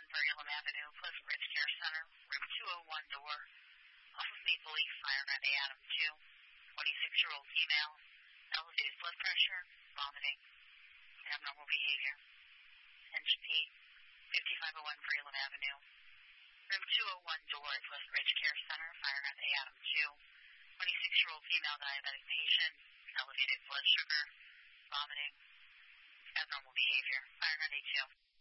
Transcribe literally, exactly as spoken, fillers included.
one Verulem Avenue, Pleasant Ridge Care Center, room two oh one door, off of Maple Leaf, fire at A Adam two, twenty-six-year-old female, elevated blood pressure, vomiting, abnormal behavior. N P, fifty-five oh one Verulem Avenue, room two oh one door, Pleasant Ridge Care Center, fire at A Adam two, twenty-six-year-old female diabetic patient, elevated blood sugar, vomiting, abnormal behavior, fire at A two.